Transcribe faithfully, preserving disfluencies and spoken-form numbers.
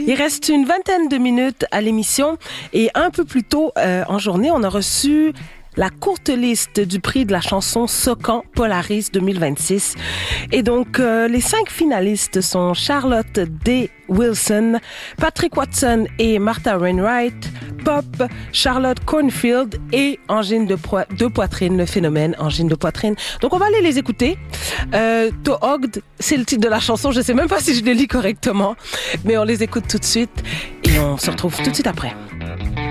Il reste une vingtaine de minutes à l'émission et un peu plus tôt euh, en journée, on a reçu la courte liste du prix de la chanson Socan Polaris deux mille vingt-six. Et donc, euh, les cinq finalistes sont Charlotte D. Wilson, Patrick Watson et Martha Wainwright, Pop, Charlotte Cornfield et Angine de, po- de poitrine, le phénomène Angine de poitrine. Donc, on va aller les écouter. Euh, Toogd, c'est le titre de la chanson. Je sais même pas si je le lis correctement, mais on les écoute tout de suite et on se retrouve tout de suite après.